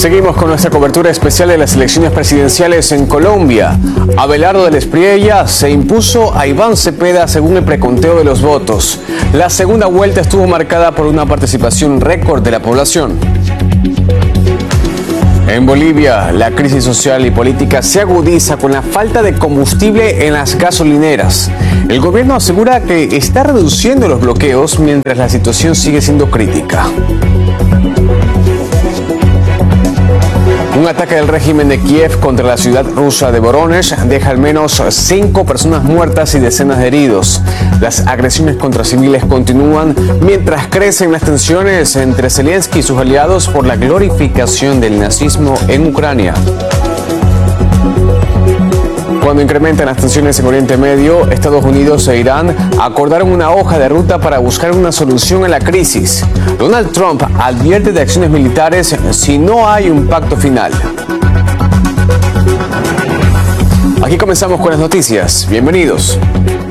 Seguimos con nuestra cobertura especial de las elecciones presidenciales en Colombia. Abelardo del Espriella se impuso a Iván Cepeda según el preconteo de los votos. La segunda vuelta estuvo marcada por una participación récord de la población. En Bolivia, la crisis social y política se agudiza con la falta de combustible en las gasolineras. El gobierno asegura que está reduciendo los bloqueos mientras la situación sigue siendo crítica. Un ataque del régimen de Kiev contra la ciudad rusa de Voronezh deja al menos 5 personas muertas y decenas de heridos. Las agresiones contra civiles continúan mientras crecen las tensiones entre Zelensky y sus aliados por la glorificación del nazismo en Ucrania. Cuando incrementan las tensiones en Oriente Medio, Estados Unidos e Irán acordaron una hoja de ruta para buscar una solución a la crisis. Donald Trump advierte de acciones militares si no hay un pacto final. Aquí comenzamos con las noticias. Bienvenidos.